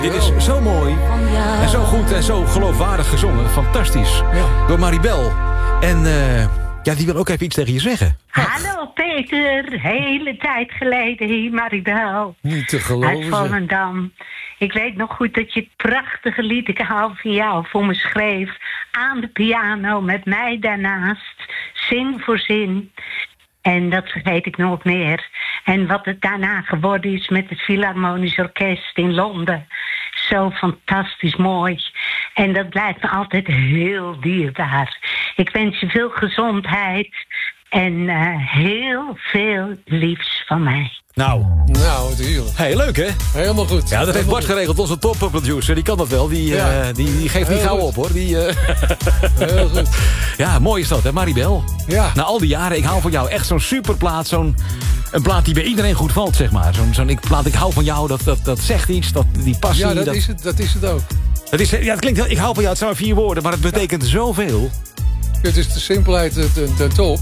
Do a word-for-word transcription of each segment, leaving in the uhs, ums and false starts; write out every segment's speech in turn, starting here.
Dit is zo mooi en zo goed en zo geloofwaardig gezongen. Fantastisch. Ja. Door Maribel. En uh, ja, die wil ook even iets tegen je zeggen. Hallo Peter, hele tijd geleden hier Maribel. Niet te geloven. Uit Volendam. Ik weet nog goed dat je het prachtige lied Ik hou van jou voor me schreef. Aan de piano met mij daarnaast. Zin voor zin. En dat vergeet ik nooit meer. En wat het daarna geworden is met het Philharmonisch Orkest in Londen. Zo fantastisch mooi. En dat blijft me altijd heel dierbaar. Ik wens je veel gezondheid en uh, heel veel liefs van mij. Nou, nou, het heerlijk. Hey, leuk hè? Helemaal goed. Ja, dat heeft Bart geregeld, onze topproducer. Die kan dat wel. Die, ja. uh, die, die geeft heel niet gauw op hoor. Die, uh... Heel goed. Ja, mooi is dat hè, Maribel. Ja. Na al die jaren, ik hou van jou. Echt zo'n superplaat. Zo'n een plaat die bij iedereen goed valt, zeg maar. Zo'n zo'n plaat, ik hou van jou, dat, dat, dat zegt iets. Dat, die passie. Ja, dat, dat... Is het, dat is het ook. Het, is, ja, het klinkt heel, ik hou van jou, het zijn maar vier woorden. Maar het betekent ja. zoveel. Het is de simpelheid ten, ten top.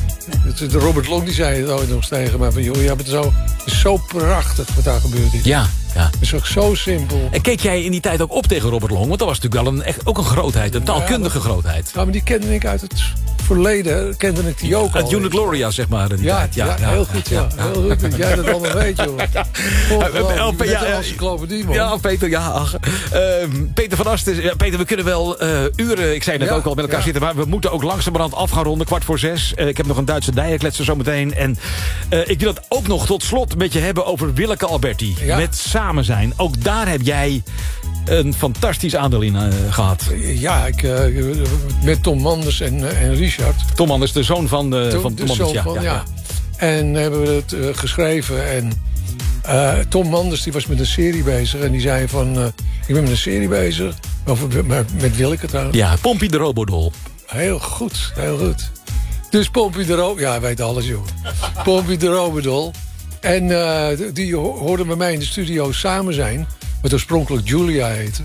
De Robert Long die zei het ooit nog tegen mij van joh, je hebt het zo, het is zo prachtig wat daar gebeurd is. Ja, ja. Het is ook zo simpel. En keek jij in die tijd ook op tegen Robert Long? Want dat was natuurlijk wel een, echt, ook een grootheid, een taalkundige ja, maar, grootheid. Ja, maar die kende ik uit het verleden, kende ik die ook al. Uit Unit Gloria, zeg maar. Die ja, tijd. Ja, ja, ja, heel goed, ja. ja. Heel goed dat jij dat allemaal weet, joh. Oh, ja, ja, encyclopedie, man. Ja, Peter, ja. Ach, uh, Peter van Asten, ja, Peter, we kunnen wel uh, uren, ik zei net ja, ook al, met elkaar ja. zitten, maar we moeten ook langzamerhand af gaan ronden, kwart voor zes. Uh, ik heb nog een Duitse dijenkletser zometeen. En uh, ik wil het ook nog tot slot met je hebben over Willeke Alberti. Ja. Met Samen zijn. Ook daar heb jij een fantastisch aandeel in uh, gehad. Ja, ik, uh, met Tom Manders en, uh, en Richard. Tom Manders, de zoon van, uh, Tom, van de Tom Manders. Zoon ja, van, ja, ja. ja. En hebben we het uh, geschreven. En uh, Tom Manders die was met een serie bezig. En die zei van, uh, ik ben met een serie bezig. Over, met Willeke trouwens. Ja, Pompie de Robodol. Heel goed, heel goed. Dus Pompie de Robodol. Ja, hij weet alles, joh. Pompie de Robodol. En uh, die hoorden bij mij in de studio Samen zijn. Wat oorspronkelijk Julia heette.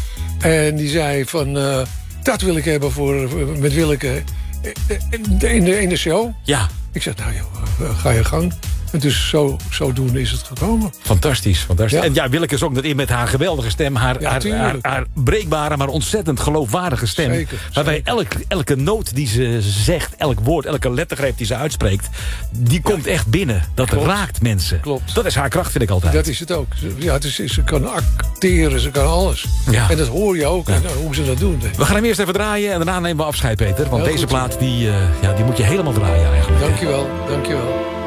En die zei van, uh, dat wil ik hebben voor, met Willeke in de, in de, in de show. Ja. Ik zeg, nou joh, ga je gang. En dus zo, zodoende is het gekomen. Fantastisch, fantastisch. Ja. En ja, Willeke zong dat in met haar geweldige stem. Haar, ja, haar, haar, haar breekbare, maar ontzettend geloofwaardige stem. Zeker, waarbij zeker. Elk, elke noot die ze zegt, elk woord, elke lettergreep die ze uitspreekt, die komt ja. echt binnen. Dat Klopt. raakt mensen. Klopt. Dat is haar kracht, vind ik altijd. Dat is het ook. Ja, het is, ze kan acteren, ze kan alles. Ja. En dat hoor je ook, ja. en, hoe ze dat doen. Denk ik. We gaan hem eerst even draaien en daarna nemen we afscheid, Peter. Want Heel deze goed. plaat, die, uh, ja, die moet je helemaal draaien eigenlijk. Dankjewel, dankjewel.